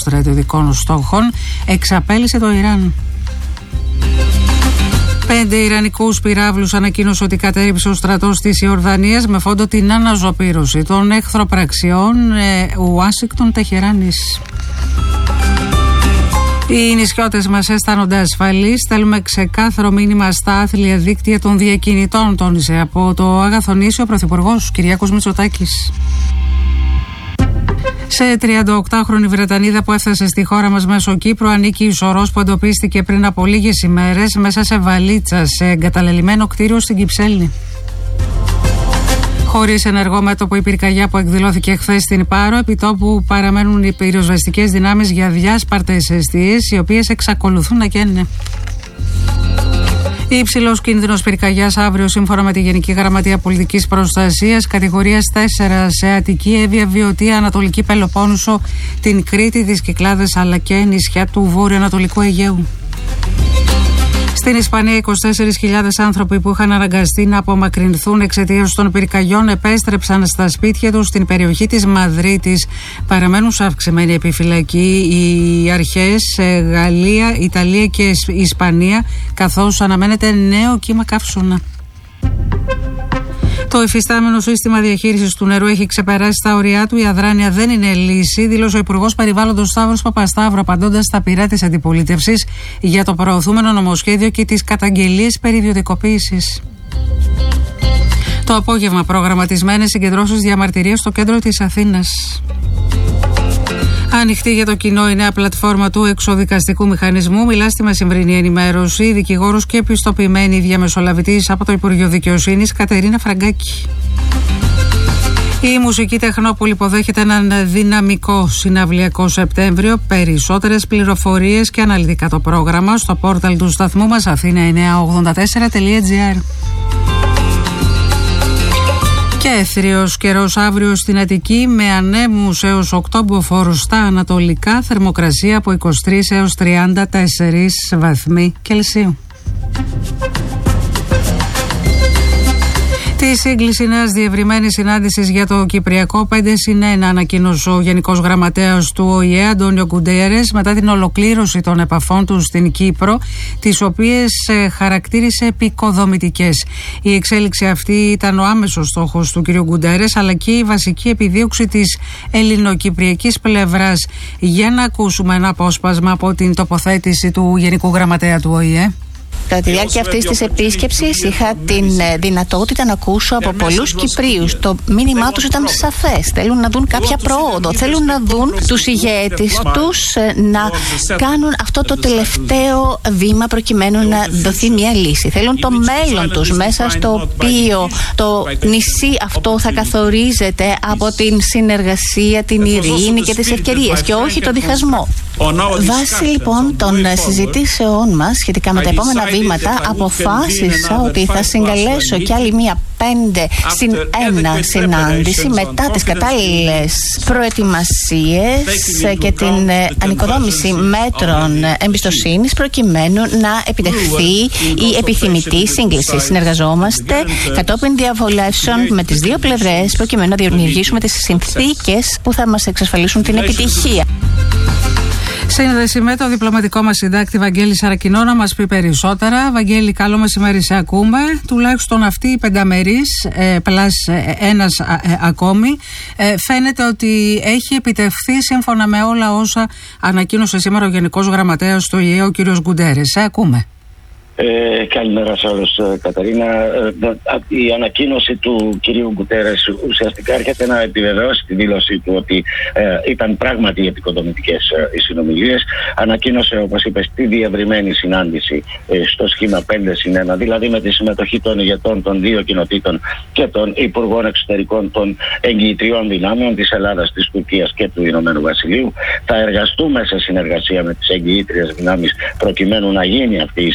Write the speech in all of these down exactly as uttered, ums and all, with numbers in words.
στρατιωτικών στόχων, εξαπέλυσε το Ιράν. Πέντε Ιρανικούς πυράβλους ανακοίνωσε ότι κατέρριψε ο στρατός της Ιορδανίας με φόντο την αναζωπήρωση των εχθροπραξιών ε, Ουάσιγκτον Τεχεράνης. Οι νησιώτες μας αισθάνονται ασφαλείς. Στέλνουμε ξεκάθαρο μήνυμα στα άθλια δίκτυα των διακινητών, τόνισε από το Αγαθονήσιο ο Πρωθυπουργός Κυριάκος Μητσοτάκης. Σε τριανταοκτάχρονη Βρετανίδα που έφτασε στη χώρα μας μέσω Κύπρου ανήκει η σωρός που εντοπίστηκε πριν από λίγες ημέρες μέσα σε βαλίτσα σε εγκαταλελειμμένο κτίριο στην Κυψέλη. Χωρίς ενεργό μέτωπο η πυρκαγιά που εκδηλώθηκε χθες στην Πάρο, επιτόπου παραμένουν οι πυροσβεστικές δυνάμεις για διάσπαρτες εστίες, οι οποίες εξακολουθούν να καίνε. Υψηλός κίνδυνος πυρκαγιάς αύριο, σύμφωνα με τη Γενική Γραμματεία Πολιτικής Προστασίας, κατηγορίας τέσσερα σε Αττική, Εύβοια, Βιωτία, Ανατολική Πελοπόννησο, την Κρήτη, τις Κυκλάδες αλλά και νησιά του βορειοανατολικού Αιγαίου. Στην Ισπανία, είκοσι τέσσερις χιλιάδες άνθρωποι που είχαν αναγκαστεί να απομακρυνθούν εξαιτίας των πυρκαγιών επέστρεψαν στα σπίτια τους στην περιοχή της Μαδρίτης. Παραμένουν σε αυξημένη επιφυλακή οι αρχές Γαλλία, Ιταλία και Ισπανία, καθώς αναμένεται νέο κύμα καύσωνα. Το υφιστάμενο σύστημα διαχείρισης του νερού έχει ξεπεράσει τα ωριά του. Η αδράνεια δεν είναι λύση, δήλωσε ο Υπουργός Περιβάλλοντος Σταύρος Παπασταύρου, απαντώντας στα πειρά της αντιπολίτευσης για το προωθούμενο νομοσχέδιο και τις καταγγελίες περί ιδιωτικοποίησης. Το απόγευμα, προγραμματισμένες συγκεντρώσεις διαμαρτυρίας στο κέντρο της Αθήνας. Ανοιχτή για το κοινό η νέα πλατφόρμα του εξοδικαστικού μηχανισμού. Μιλά στη μεσημβρινή ενημέρωση δικηγόρος και επιστοποιημένη διαμεσολαβητής από το Υπουργείο Δικαιοσύνης Κατερίνα Φραγκάκη. Η Μουσική Τεχνόπολη υποδέχεται έναν δυναμικό συναυλιακό Σεπτέμβριο. Περισσότερες πληροφορίες και αναλυτικά το πρόγραμμα στο πόρταλ του σταθμού μας αθήνα εννιακόσια ογδόντα τέσσερα τελεία τζι άρ. Και έθριος καιρός αύριο στην Αττική με ανέμους έως οκτώ μποφόρ στα ανατολικά, θερμοκρασία από είκοσι τρεις έως τριάντα τέσσερα βαθμοί Κελσίου. Τη σύγκληση νέας διευρυμένης συνάντησης για το Κυπριακό πέντε συν ένα ανακοίνωσε ο Γενικός Γραμματέας του ΟΗΕ Αντώνιο Γκουντέρες μετά την ολοκλήρωση των επαφών του στην Κύπρο, τις οποίες ε, χαρακτήρισε επικοδομητικές. Η εξέλιξη αυτή ήταν ο άμεσος στόχος του κ. Γκουντέρες, αλλά και η βασική επιδίωξη της ελληνοκυπριακής πλευράς. Για να ακούσουμε ένα απόσπασμα από την τοποθέτηση του Γενικού Γραμματέα του ΟΗΕ. Κατά τη διάρκεια αυτής της επίσκεψης είχα την δυνατότητα να ακούσω από πολλούς Κυπρίους. Το μήνυμά τους ήταν σαφές. Θέλουν να δουν κάποια πρόοδο. Θέλουν να δουν τους ηγέτες τους να κάνουν αυτό το τελευταίο βήμα προκειμένου να δοθεί μια λύση. Θέλουν το μέλλον τους, μέσα στο οποίο το νησί αυτό θα καθορίζεται από την συνεργασία, την ειρήνη και τις ευκαιρίες και όχι το διχασμό. Βάσει λοιπόν των συζητήσεών μας σχετικά με τα επόμενα βήματα, αποφάσισα ότι θα συγκαλέσω κι άλλη μία πέντε συν ένα συνάντηση μετά τις κατάλληλες προετοιμασίες και την ανοικοδόμηση μέτρων εμπιστοσύνης προκειμένου να επιτευχθεί η επιθυμητή σύγκληση. Συνεργαζόμαστε κατόπιν διαβουλεύσεων με τις δύο πλευρές προκειμένου να δημιουργήσουμε τις συνθήκες που θα μας εξασφαλίσουν την επιτυχία. Σύνδεση με το διπλωματικό μας συντάκτη Βαγγέλη Σαρακινό να μας πει περισσότερα. Βαγγέλη, καλό μεσημέρι, σε ακούμε. Τουλάχιστον αυτή η πενταμερής, ε, πλάς ε, ένας ε, ακόμη, ε, φαίνεται ότι έχει επιτευχθεί σύμφωνα με όλα όσα ανακοίνωσε σήμερα ο Γενικός Γραμματέας του ΟΗΕ, ο κ. Γκουντέρες. Σε ακούμε. Ε, καλημέρα σε όλους, Καταρίνα. Ε, η ανακοίνωση του κυρίου Γκουτέρες ουσιαστικά έρχεται να επιβεβαιώσει τη δήλωσή του ότι ε, ήταν πράγματι επικοδομητικές ε, οι συνομιλίες. Ανακοίνωσε, όπως είπες, τη διευρυμένη συνάντηση ε, στο σχήμα πέντε συν ένα, δηλαδή με τη συμμετοχή των ηγετών των δύο κοινοτήτων και των υπουργών εξωτερικών των εγγυητριών δυνάμεων της Ελλάδας, της Τουρκίας και του Ηνωμένου Βασιλείου. Θα εργαστούμε σε συνεργασία με τις εγγυήτριες δυνάμεις προκειμένου να γίνει αυτή η συνάντηση.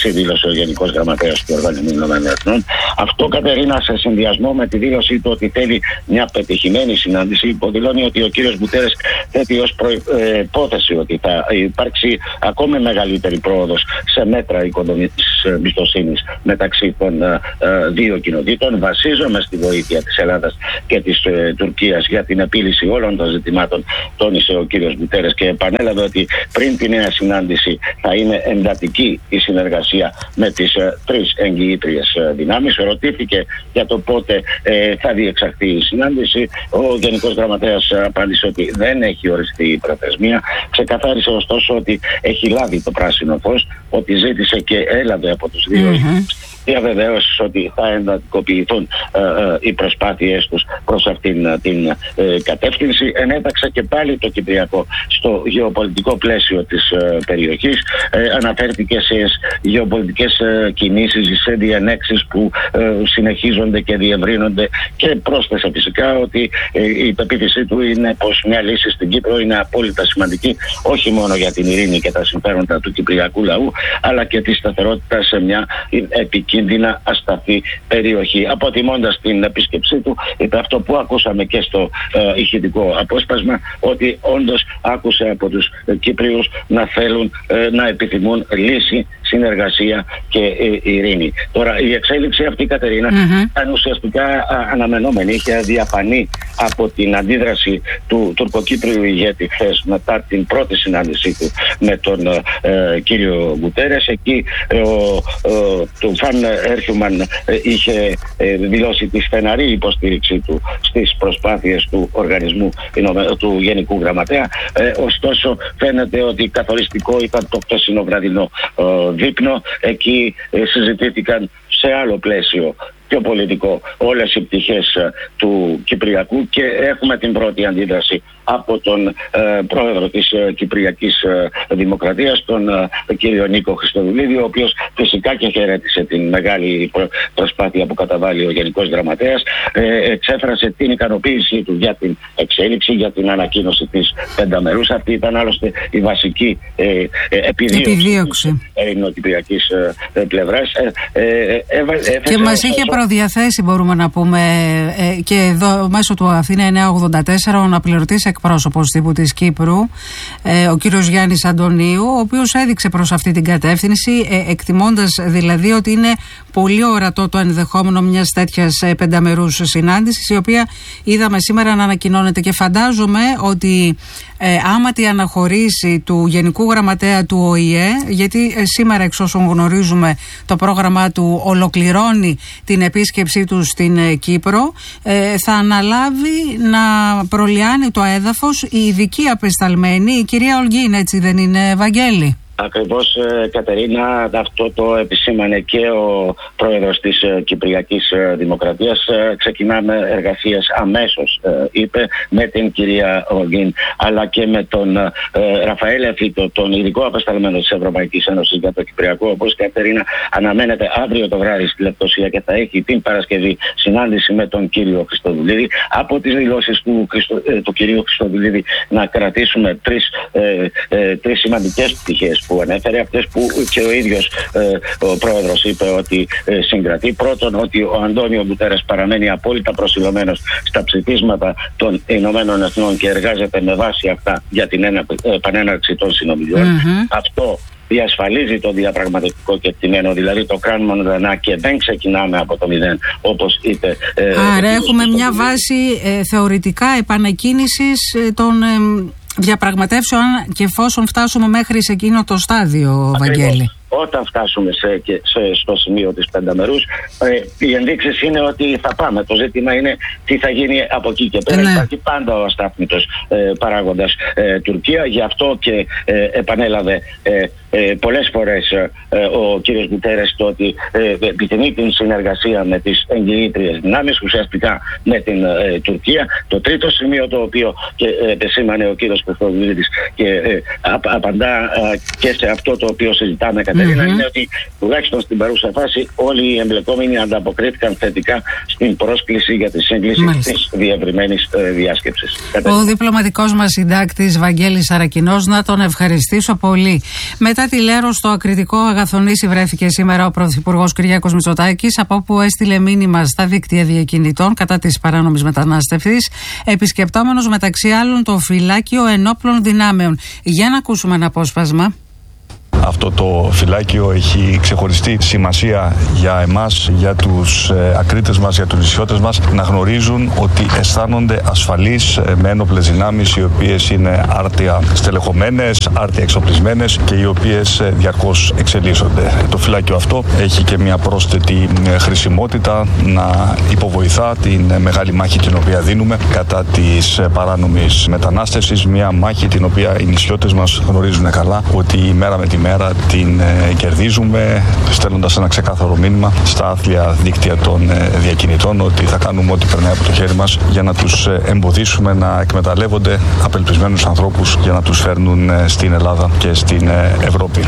έτσι δήλωσε ο Γενικός Γραμματέας του Οργανισμού Ηνωμένων Εθνών. Αυτό, Κατερίνα, σε συνδυασμό με τη δήλωσή του ότι θέλει μια πετυχημένη συνάντηση, υποδηλώνει ότι ο κύριος Γκουτέρες θέτει ως προϋπόθεση ότι θα υπάρξει ακόμη μεγαλύτερη πρόοδος σε μέτρα οικοδομικής εμπιστοσύνης μεταξύ των ε, δύο κοινοτήτων. Βασίζομαι στη βοήθεια της Ελλάδας και της ε, Τουρκίας για την επίλυση όλων των ζητημάτων, τόνισε ο κύριος Γκουτέρες, και επανέλαβε ότι πριν τη νέα συνάντηση θα είναι εντατική η συνεργασία με τις ε, τρεις εγγυήτριες ε, δυνάμεις. Ρωτήθηκε για το πότε ε, θα διεξαχθεί η συνάντηση. Ο Γενικός Γραμματέας απάντησε ότι δεν έχει οριστεί η προθεσμία. Ξεκαθάρισε ωστόσο ότι έχει λάβει το πράσινο φως, ότι ζήτησε και έλαβε από τους δύο mm-hmm. διαβεβαίωσης ότι θα εντατικοποιηθούν ε, ε, οι προσπάθειές τους προς αυτήν ε, την ε, κατεύθυνση. Ενέταξε και πάλι το Κυπριακό στο γεωπολιτικό πλαίσιο της ε, περιοχής. Ε, αναφέρθηκε σε γεωπολιτικές ε, κινήσεις, σε διενέξεις που ε, συνεχίζονται και διευρύνονται, και πρόσθεσε φυσικά ότι ε, η πεποίθησή του είναι πως μια λύση στην Κύπρο είναι απόλυτα σημαντική, όχι μόνο για την ειρήνη και τα συμφέροντα του κυπριακού λαού, αλλά και τη σταθερότητα σε μια επικίνδυνα ασταθή περιοχή. Αποτιμώντας την επίσκεψή του, είπε αυτό που ακούσαμε και στο ε, ηχητικό απόσπασμα, ότι όντως άκουσε από τους ε, Κύπριους να θέλουν, ε, να επιθυμούν λύση, συνεργασία και ε, ειρήνη. Τώρα, η εξέλιξη αυτή, Κατερίνα, mm-hmm. ήταν ουσιαστικά α, αναμενόμενη. Είχε διαφανεί από την αντίδραση του τουρκοκύπριου ηγέτη χθες, μετά την πρώτη συνάντησή του με τον ε, κύριο Γκουτέρες. Εκεί ε, ο, ο, του Φαν Έρχιουμαν ε, είχε ε, δηλώσει τη στεναρή υποστήριξή του στις προσπάθειες του οργανισμού του Γενικού Γραμματέα. Ε, ωστόσο, φαίνεται ότι καθοριστικό ήταν το χθεσινό βραδινό ε, δείπνο. Εκεί ε, συζητήθηκαν σε άλλο πλαίσιο, πιο πολιτικό, όλες οι πτυχές ε, του Κυπριακού, και έχουμε την πρώτη αντίδραση από τον ε, πρόεδρο της ε, Κυπριακής ε, Δημοκρατίας, τον ε, κύριο Νίκο Χριστοδουλίδη, ο οποίος φυσικά και χαιρέτησε την μεγάλη προ, προσπάθεια που καταβάλει ο Γενικός Γραμματέας. Ε, εξέφρασε την ικανοποίησή του για την εξέλιξη, για την ανακοίνωση της πενταμερούς. Αυτή ήταν άλλωστε η βασική ε, ε, επιδίωξη, επιδίωξη. της ελληνοκυπριακής ε, πλευράς. Ε, ε, ε, ε, και μας είχε προδιαθέσει, μπορούμε να πούμε, ε, και εδώ μέσω του Αθήνα εννιακόσια ογδόντα τέσσερα, ο αναπληρωτής εκπρόσωπος τύπου της Κύπρου, ε, ο κύριος Γιάννης Αντωνίου, ο οποίος έδειξε προς αυτή την κατεύθυνση, ε, εκτιμώντας δηλαδή ότι είναι πολύ ορατό το ενδεχόμενο μιας τέτοιας ε, πενταμερούς συνάντησης, η οποία είδαμε σήμερα να ανακοινώνεται, και φαντάζομαι ότι ε, άμα τη αναχωρήσει του Γενικού Γραμματέα του Ο Η Ε, γιατί ε, σήμερα, εξ όσων γνωρίζουμε, το πρόγραμμά του ολοκληρώνει την επίσκεψή του στην ε, Κύπρο, ε, θα αναλάβει να προλιάνει το έδαφος η ειδική απεσταλμένη, η κυρία Ολγίν, έτσι δεν είναι, Βαγγέλη? Ακριβώς, Κατερίνα, αυτό το επισήμανε και ο πρόεδρος της Κυπριακής Δημοκρατίας. Ξεκινάμε εργασίες αμέσως, είπε, με την κυρία Ολγίν, αλλά και με τον ε, Ραφαέλ Εφίτο, τον ειδικό απεσταλμένο της Ευρωπαϊκής Ένωσης για το Κυπριακό. Όπως, Κατερίνα, αναμένεται αύριο το βράδυ στη Λευκοσία και θα έχει την Παρασκευή συνάντηση με τον κύριο Χριστοδουλίδη. Από τις δηλώσεις του, Χριστο, ε, του κυρίου Χριστοδουλίδη να κρατήσουμε τρεις, ε, ε, τρεις σημαντικές πτυχές που ανέφερε, αυτές που και ο ίδιος ε, ο πρόεδρος είπε ότι ε, συγκρατεί. Πρώτον, ότι ο Αντώνιο Γκουτέρες παραμένει απόλυτα προσιλωμένος στα ψηφίσματα των Ηνωμένων Εθνών και εργάζεται με βάση αυτά για την ένα, ε, επανέναρξη των συνομιλιών. Mm-hmm. Αυτό διασφαλίζει το διαπραγματευτικό κεκτημένο, δηλαδή το κάνουμε μοντανά και δεν ξεκινάμε από το μηδέν, όπως είπε. Ε, Άρα έχουμε μια βάση ε, θεωρητικά επανεκκίνησης ε, των... Ε, διαπραγματεύσεων, και εφόσον φτάσουμε μέχρι σε εκείνο το στάδιο, Βαγγέλη. Όταν φτάσουμε σε, σε, στο σημείο της πενταμερούς, ε, οι ενδείξεις είναι ότι θα πάμε. Το ζήτημα είναι τι θα γίνει από εκεί και πέρα. Ναι. Υπάρχει πάντα ο αστάθμητος ε, παράγοντας ε, Τουρκία. Γι' αυτό και ε, επανέλαβε ε, ε, πολλές φορές ε, ο κύριος Γκουτέρες το ότι ε, επιθυμεί την συνεργασία με τις εγγυήτριες δυνάμεις, ουσιαστικά με την ε, Τουρκία. Το τρίτο σημείο, το οποίο και ε, επεσήμανε ο κύριος Χριστοδουλίδης και ε, απαντά ε, και σε αυτό το οποίο συζητάμε, Κατερίνα, mm-hmm. είναι ότι τουλάχιστον στην παρούσα φάση όλοι οι εμπλεκόμενοι ανταποκρίθηκαν θετικά στην πρόσκληση για τη σύγκληση της διευρυμένης ε, διάσκεψης. Ο διπλωματικός μας συντάκτης Βαγγέλης Σαρακινός, να τον ευχαριστήσω πολύ. Μετά τη Λέρο, στο ακριτικό Αγαθονήσι βρέθηκε σήμερα ο Πρωθυπουργός Κυριάκος Μητσοτάκης, από όπου έστειλε μήνυμα στα δίκτυα διακινητών κατά της παράνομης μετανάστευσης, επισκεπτόμενος μεταξύ άλλων το φυλάκιο ενόπλων δυνάμεων. Για να ακούσουμε ένα απόσπασμα. Αυτό το φυλάκιο έχει ξεχωριστή σημασία για εμάς, για τους ε, ακρίτες μας, για τους νησιώτες μας, να γνωρίζουν ότι αισθάνονται ασφαλείς ε, με ένοπλες δυνάμεις, οι οποίες είναι άρτια στελεχωμένες, άρτια εξοπλισμένες και οι οποίες ε, διαρκώς εξελίσσονται. Το φυλάκιο αυτό έχει και μια πρόσθετη ε, χρησιμότητα να υποβοηθά την ε, μεγάλη μάχη την οποία δίνουμε κατά της ε, παράνομης μετανάστευσης, μια μάχη την οποία οι νησιώτες μας γνωρίζουν καλά ότι η μέρα με τη μέρα την ε, κερδίζουμε, στέλνοντας ένα ξεκάθαρο μήνυμα στα άθλια δίκτυα των ε, διακινητών ότι θα κάνουμε ό,τι περνάει από το χέρι μας για να τους ε, εμποδίσουμε να εκμεταλλεύονται απελπισμένους ανθρώπους για να τους φέρνουν ε, στην Ελλάδα και στην ε, Ευρώπη.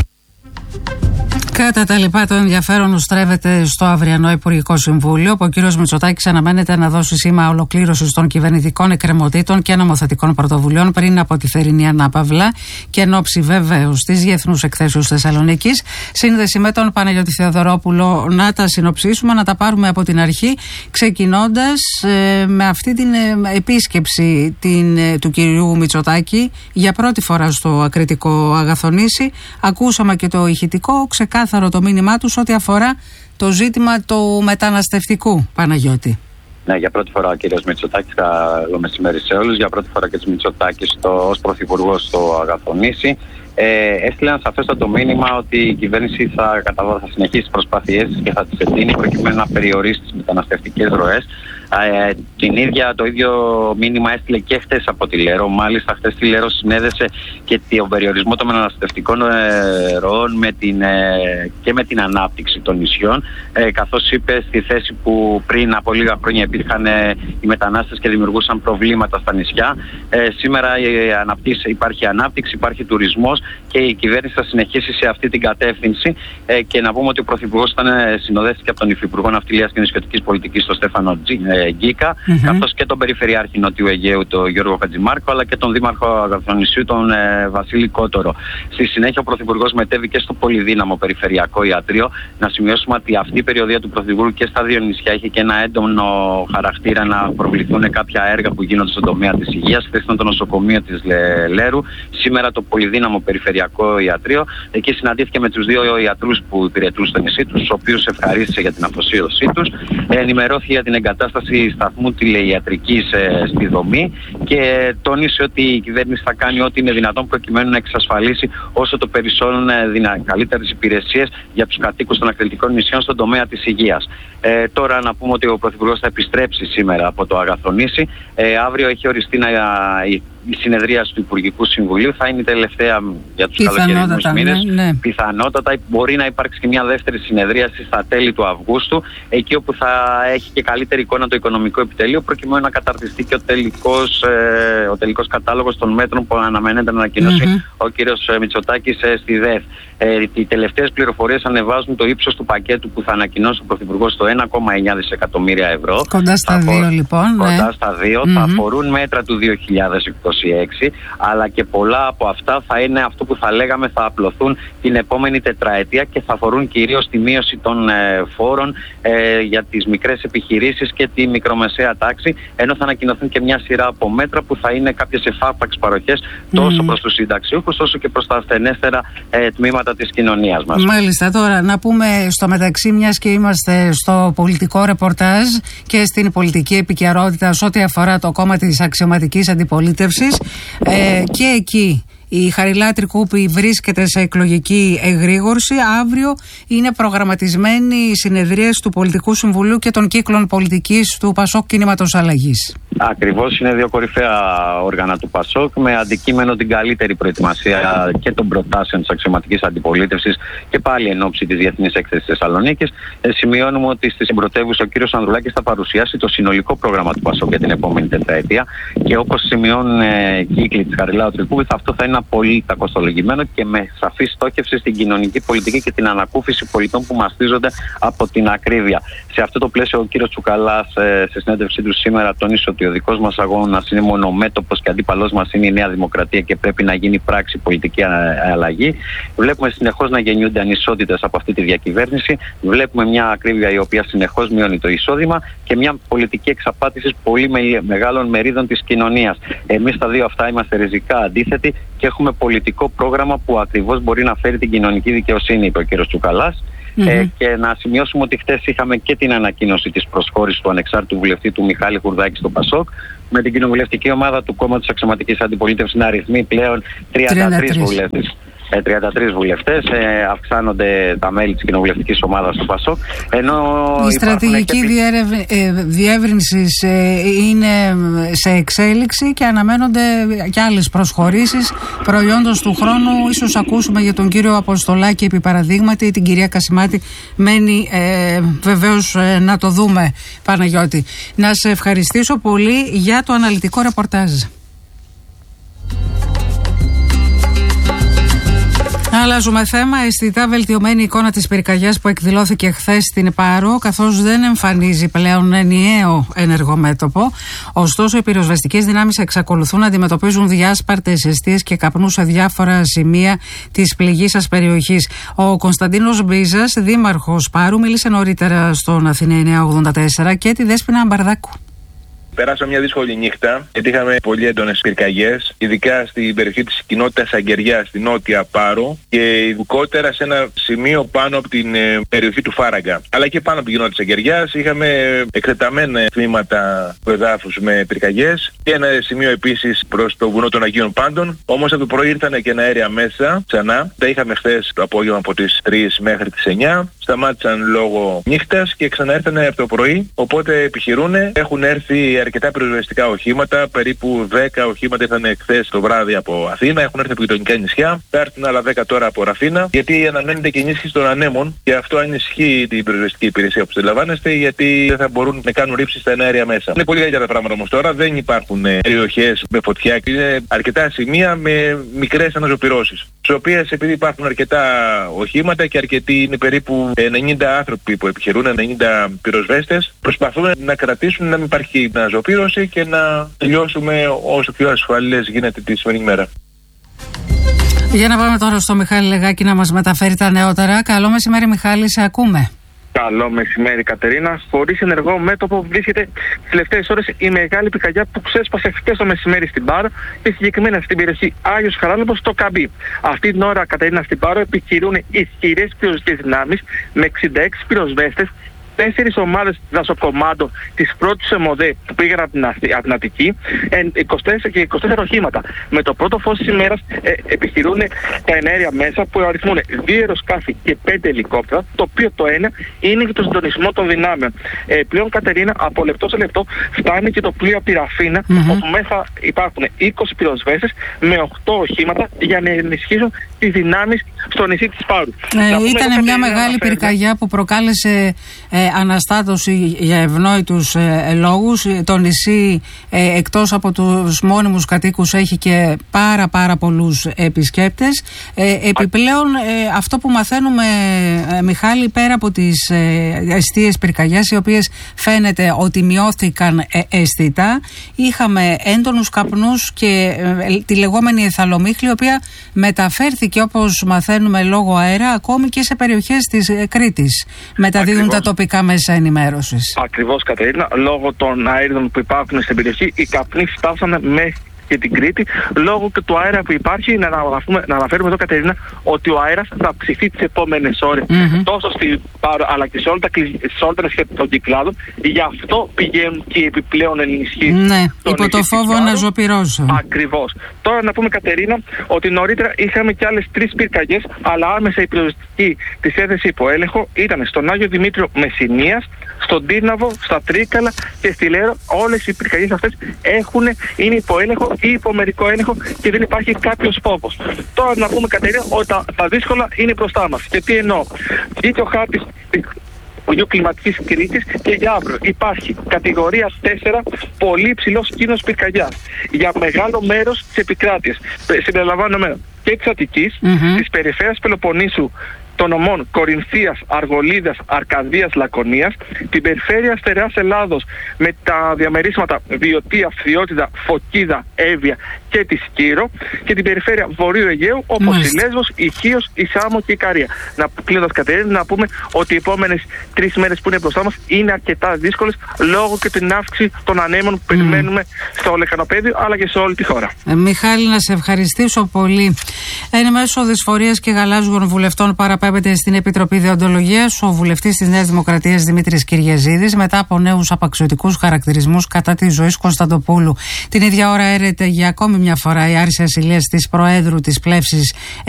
Κατά τα λοιπά, το ενδιαφέρον στρέφεται στο αυριανό Υπουργικό Συμβούλιο, που ο κ. Μητσοτάκης αναμένεται να δώσει σήμα ολοκλήρωσης των κυβερνητικών εκκρεμωτήτων και νομοθετικών πρωτοβουλειών πριν από τη θερινή ανάπαυλα και εν ώψη βεβαίως της Διεθνούς Εκθέσεως Θεσσαλονίκης. Σύνδεση με τον Παναγιώτη Θεοδωρόπουλο. Να τα συνοψίσουμε, να τα πάρουμε από την αρχή, ξεκινώντας ε, με αυτή την ε, επίσκεψη την, ε, του κυρίου Μητσοτάκη για πρώτη φορά στο ακριτικό Αγαθονήσι. Ακούσαμε και το ηχητικό, ξεκάθαρο το μήνυμά τους ό,τι αφορά το ζήτημα του μεταναστευτικού, Παναγιώτη. Ναι, για πρώτη φορά ο κύριος Μητσοτάκης, καλό μεσημέρι σε όλους, για πρώτη φορά και ο Μητσοτάκης ως πρωθυπουργός στο Αγαθονήσι. Ε, έστειλε ένα σαφέστατο μήνυμα ότι η κυβέρνηση θα, καταβα... θα συνεχίσει τις προσπάθειές της και θα τις εντείνει προκειμένου να περιορίσει τις μεταναστευτικές ροές. Ε, την ίδια, το ίδιο μήνυμα έστειλε και χτες από τη Λέρο. Μάλιστα, χτες τη Λέρο συνέδεσε και τον περιορισμό των μεταναστευτικών ε, ροών με την, ε, και με την ανάπτυξη των νησιών. Ε, καθώς είπε, στη θέση που πριν από λίγα χρόνια υπήρχαν ε, οι μετανάστες και δημιουργούσαν προβλήματα στα νησιά. Ε, σήμερα ε, αναπτύσσει, υπάρχει ανάπτυξη, υπάρχει τουρισμός και η κυβέρνηση θα συνεχίσει σε αυτή την κατεύθυνση. Ε, και να πούμε ότι ο Πρωθυπουργός ήταν ε, συνοδεύτηκε από τον Υφυπουργό Ναυτιλίας και Νησιωτικής Πολιτικής, τον Στέφανο Τζι. Ε, Γκίκα, mm-hmm. καθώς και τον Περιφερειάρχη Νοτιού Αιγαίου, τον Γιώργο Χατζημάρκο, αλλά και τον Δήμαρχο Αγαθονησίου, τον ε, Βασίλη Κότορο. Στη συνέχεια, ο Πρωθυπουργός μετέβη και στο πολυδύναμο Περιφερειακό Ιατρείο. Να σημειώσουμε ότι αυτή η περιοδία του Πρωθυπουργού και στα δύο νησιά είχε και ένα έντονο χαρακτήρα να προβληθούν κάποια έργα που γίνονται στον τομέα της υγείας. Χθες ήταν το νοσοκομείο της Λε, Λέρου, σήμερα το πολυδύναμο Περιφερειακό Ιατρείο. Εκεί συναντήθηκε με τους δύο ιατρούς που υπηρετούν στο νησί, τους οποίους ευχαρίστησε για την αφοσίωσή τους. Ενημερώθηκε για την εγκατάσταση σταθμού τηλεϊατρικής ε, στη δομή και τόνισε ότι η κυβέρνηση θα κάνει ό,τι είναι δυνατόν προκειμένου να εξασφαλίσει όσο το περισσότερο ε, δυνα... καλύτερες υπηρεσίες για τους κατοίκους των ακριτικών νησιών στον τομέα της υγείας. Ε, τώρα να πούμε ότι ο Πρωθυπουργός θα επιστρέψει σήμερα από το Αγαθονήσι. Ε, αύριο έχει οριστεί να, η, η συνεδρίαση του Υπουργικού Συμβουλίου. Θα είναι η τελευταία για τους καλοκαιρινούς μήνες. Ναι, ναι. Πιθανότατα μπορεί να υπάρξει και μια δεύτερη συνεδρίαση στα τέλη του Αυγούστου, εκεί όπου θα έχει και καλύτερη εικόνα το Οικονομικό Επιτελείο, προκειμένου να καταρτιστεί και ο τελικός, ε, ο τελικός κατάλογος των μέτρων που αναμένεται να ανακοινώσει mm-hmm. ο κύριος Μητσοτάκης ε, στη ΔΕΘ. Ε, οι τελευταίες πληροφορίες ανεβάζουν το ύψος του πακέτου που θα ανακοινώσει ο Πρωθυπουργός στο ένα κόμμα εννιά δισεκατομμύρια ευρώ. Κοντά στα δύο αφορ... λοιπόν. Κοντά ναι. στα δύο. Mm-hmm. Θα αφορούν μέτρα του δύο χιλιάδες είκοσι έξι, αλλά και πολλά από αυτά θα είναι αυτό που θα λέγαμε θα απλωθούν την επόμενη τετραετία και θα αφορούν κυρίως τη μείωση των ε, φόρων ε, για τις μικρές επιχειρήσεις και τη μικρομεσαία τάξη, ενώ θα ανακοινωθούν και μια σειρά από μέτρα που θα είναι κάποιες εφάπαξ παροχές τόσο mm. προς τους συνταξιούχους όσο και προς τα ασθενέστερα ε, τμήματα της κοινωνίας μας. Μάλιστα, τώρα να πούμε στο μεταξύ, μιας και είμαστε στο πολιτικό ρεπορτάζ και στην πολιτική επικαιρότητα σε ό,τι αφορά το κόμμα της αξιωματικής αντιπολίτευσης, ε, και εκεί η Χαριλάου Τρικούπη βρίσκεται σε εκλογική εγρήγορση. Αύριο είναι προγραμματισμένη η συνεδρίαση του Πολιτικού Συμβουλίου και των κύκλων πολιτικής του Πασόκ Κινήματος Αλλαγής. Ακριβώς, είναι δύο κορυφαία όργανα του Πασόκ με αντικείμενο την καλύτερη προετοιμασία και των προτάσεων της αξιωματικής αντιπολίτευσης και πάλι εν ώψη της Διεθνής Έκθεσης Θεσσαλονίκης. Ε, σημειώνουμε ότι στη συμπρωτεύουσα ο κύριος Ανδρουλάκης θα παρουσιάσει το συνολικό πρόγραμμα του Πασόκ για την επόμενη τετραετία και όπως σημειώνουν ε, κύκλοι της Χαριλάου Τρικούπη, αυτό θα είναι ένα απόλυτα κοστολογημένο και με σαφή στόχευση στην κοινωνική πολιτική και την ανακούφιση πολιτών που μαστίζονται από την ακρίβεια. Σε αυτό το πλαίσιο, ο κύριος Τσουκαλάς, ε, σε συνέντευξή του σήμερα, τόνισε ότι ο δικός μας αγώνας είναι μονομέτωπος και αντίπαλός μας είναι η Νέα Δημοκρατία και πρέπει να γίνει πράξη πολιτική αλλαγή. Βλέπουμε συνεχώς να γεννιούνται ανισότητες από αυτή τη διακυβέρνηση. Βλέπουμε μια ακρίβεια η οποία συνεχώς μειώνει το εισόδημα και μια πολιτική εξαπάτηση πολύ μεγάλων μερίδων της κοινωνίας. Εμείς τα δύο αυτά είμαστε ριζικά αντίθετοι και έχουμε πολιτικό πρόγραμμα που ακριβώς μπορεί να φέρει την κοινωνική δικαιοσύνη, είπε ο κ. Τσουκαλάς. Mm-hmm. Ε, και να σημειώσουμε ότι χτες είχαμε και την ανακοίνωση της προσχώρησης του ανεξάρτητου βουλευτή του Μιχάλη Χουρδάκη στο ΠΑΣΟΚ, με την κοινοβουλευτική ομάδα του κόμματος Αξιωματικής Αντιπολίτευσης να αριθμεί πλέον τριάντα τρεις βουλευτές. τριάντα τρεις βουλευτές, ε, αυξάνονται τα μέλη της κοινοβουλευτικής ομάδας του ΠΑΣΟΚ. Ενώ η στρατηγική και... διέρευ... ε, διεύρυνση ε, είναι σε εξέλιξη και αναμένονται και άλλες προσχωρήσεις προϊόντος του χρόνου. Ίσως ακούσουμε για τον κύριο Αποστολάκη επί παραδείγματι, την κυρία Κασιμάτη. Μένει ε, βεβαίως ε, να το δούμε, Παναγιώτη. Να σε ευχαριστήσω πολύ για το αναλυτικό ρεπορτάζ. Αλλάζουμε θέμα. Αισθητά βελτιωμένη εικόνα της πυρκαγιάς που εκδηλώθηκε χθες στην Πάρο, καθώς δεν εμφανίζει πλέον ενιαίο ενεργό μέτωπο. Ωστόσο, οι πυροσβεστικές δυνάμεις εξακολουθούν να αντιμετωπίζουν διάσπαρτες εστίες και καπνού σε διάφορα σημεία της πληγήσας περιοχής. Ο Κωνσταντίνος Μπίζας, δήμαρχος Πάρου, μίλησε νωρίτερα στον Αθηνά εννιακόσια ογδόντα τέσσερα και τη Δέσποινα Αμπαρδάκου. Περάσαμε μια δύσκολη νύχτα, γιατί είχαμε πολύ έντονες πυρκαγιές, ειδικά στην περιοχή της κοινότητας Αγγεριά, στη νότια Πάρο, και ειδικότερα σε ένα σημείο πάνω από την ε, περιοχή του Φάραγγα. Αλλά και πάνω από την κοινότητα της Αγγεριάς είχαμε εκτεταμένα τμήματα του εδάφους με πυρκαγιές και ένα σημείο επίσης προς το βουνό των Αγίων Πάντων. Όμως από το πρωί ήρθαν και ένα αέρια μέσα ξανά. Τα είχαμε χθες το απόγευμα από τις τρεις μέχρι τις εννιά. Σταμάτησαν λόγω νύχτας και ξαναέρθανε από το πρωί. Οπότε επιχειρούν. Έχουν έρθει αρκετά πυροσβεστικά οχήματα. Περίπου δέκα οχήματα ήρθαν χθες το βράδυ από Αθήνα. Έχουν έρθει από γειτονικά νησιά. Θα έρθουν άλλα δέκα τώρα από Ραφίνα. Γιατί αναμένεται και ενίσχυση των ανέμων. Και αυτό ανισχύει την πυροσβεστική υπηρεσία, όπως αντιλαμβάνεστε, γιατί δεν θα μπορούν να κάνουν ρήψεις στα αέρια μέσα. Είναι πολύ καλύτερα τα πράγματα όμως τώρα. Δεν υπάρχουν περιοχές με φωτιά. Είναι αρκετά σημεία με μικρές αναζωπυρώσεις. Στις οποίες, επειδή υπάρχουν αρκετά οχήματα και αρκετοί, είναι περίπου ενενήντα άνθρωποι που επιχειρούν, ενενήντα πυροσβέστες, προσπαθούν να κρατήσουν να μην υπάρχει αναζωπήρωση και να τελειώσουμε όσο πιο ασφαλές γίνεται τη σημερινή μέρα. Για να πάμε τώρα στο Μιχάλη Λεγάκη να μας μεταφέρει τα νεότερα. Καλό μεσημέρι, Μιχάλη, σε ακούμε. Καλό μεσημέρι, Κατερίνα. Χωρίς ενεργό μέτωπο βρίσκεται τις τελευταίες ώρες η μεγάλη πυρκαγιά που ξέσπασε χτες το μεσημέρι στην Πάρο και συγκεκριμένα στην περιοχή Άγιος Χαράλαμπος στο Καμπί. Αυτή την ώρα, Κατερίνα, στην Πάρο επιχειρούν ισχυρές πυροσβεστικές δυνάμεις με εξήντα έξι πυροσβέστες, τέσσερις ομάδες δασοκομάντων της πρώτης ΕΜΟΔΕ που πήγαν από την, από την Αττική, είκοσι τέσσερα και είκοσι τέσσερα οχήματα. Με το πρώτο φως της ημέρας ε, επιχειρούν τα ενέργεια μέσα που αριθμούν δύο αεροσκάφη και πέντε ελικόπτερα, το οποίο το ένα είναι για το συντονισμό των δυνάμεων. Ε, πλέον, Κατερίνα, από λεπτό σε λεπτό φτάνει και το πλοίο από τη Ραφίνα, mm-hmm. όπου μέσα υπάρχουν είκοσι πυροσβέστες με οκτώ οχήματα για να ενισχύσουν τις δυνάμεις στο νησί της Πάρου. Ε, ήταν μια μεγάλη πυρκαγιά που προκάλεσε ε, αναστάτωση για ευνόητους ε, λόγους. Το νησί ε, εκτός από τους μόνιμους κατοίκους έχει και πάρα πάρα πολλούς επισκέπτες. Ε, επιπλέον ε, αυτό που μαθαίνουμε, ε, Μιχάλη, πέρα από τις ε, εστίες πυρκαγιάς, οι οποίες φαίνεται ότι μειώθηκαν ε, αισθητά, είχαμε έντονους καπνούς και ε, τη λεγόμενη εθαλομίχλη, η οποία μεταφέρθηκε, όπως μαθαίνουμε, λόγω αέρα ακόμη και σε περιοχές της ε, Κρήτης. Μεταδίδουν τα τοπικά μέσα ενημέρωσης. Ακριβώς, Κατερίνα. Λόγω των αέριδων που υπάρχουν στην περιοχή, οι καπνοί φτάσανε μέχρι και την Κρήτη, λόγω και του αέρα που υπάρχει. Να, αναφέρουμε, να αναφέρουμε εδώ, Κατερίνα, ότι ο αέρας θα αυξηθεί τις επόμενες ώρες, mm-hmm. τόσο στην Πάρο αλλά και σε όλα τα, σε όλα τα νησιά των Κυκλάδων. Γι' αυτό πηγαίνουν και επιπλέον ενισχύσεις. Ναι, υπό το φόβο αναζωπυρώσεων. Ακριβώς. Τώρα να πούμε, Κατερίνα, ότι νωρίτερα είχαμε και άλλες τρεις πυρκαγιές, αλλά άμεσα η πυροσβεστική της έθεσε υπό έλεγχο ήταν στον Άγιο Δημήτριο Μεσσηνίας, στον Τύρναβο, στα Τρίκαλα και στη Λέρο. Όλες οι πυρκαγιές αυτές έχουν, είναι υπό έλεγχο ή υπό μερικό έλεγχο και δεν υπάρχει κάποιος φόβος. Τώρα να πούμε, Κατερίνα, ότι τα, τα δύσκολα είναι μπροστά μας. Και τι εννοώ. Βγήκε ο χάρτης Υπουργείου Κλιματικής Κρήτης και για αύριο υπάρχει κατηγορία τέσσερα, πολύ υψηλός κίνδυνος πυρκαγιάς για μεγάλο μέρος της επικράτειας. Συμπεριλαμβάνομαι και της Αττικής, mm-hmm. της περιφέρειας Πελοποννήσου, των νομών Κορινθίας, Αργολίδας, Αρκαδίας, Λακωνίας, την περιφέρεια Στερεάς Ελλάδος με τα διαμερίσματα Βιωτία, Φθιώτιδα, Φωκίδα, Εύβοια και τη Σκύρο και την περιφέρεια Βορείου Αιγαίου όπως η Λέσβος, η Χίος, η Σάμο και η Ικαρία. Να κλείνοντας, Κατερίνα, να πούμε ότι οι επόμενες τρεις μέρες που είναι μπροστά μας είναι αρκετά δύσκολες λόγω και την αύξηση των ανέμων που mm. περιμένουμε στο Λεκανοπέδιο αλλά και σε όλη τη χώρα. Ε, Μιχάλη, να σε ευχαριστήσω πολύ. Εν μέσω δυσφορίας και γαλάζιων βουλευτών παραπέμπεται στην Επιτροπή Δεοντολογίας ο βουλευτής της Νέας Δημοκρατίας Δημήτρης Κυριαζίδης μετά από νέους απαξιωτικούς χαρακτηρισμούς κατά της Ζωής Κωνσταντοπούλου. Την ίδια ώρα έρεται για ακόμη μια φορά η άρση ασυλίας της Προέδρου της Πλεύσης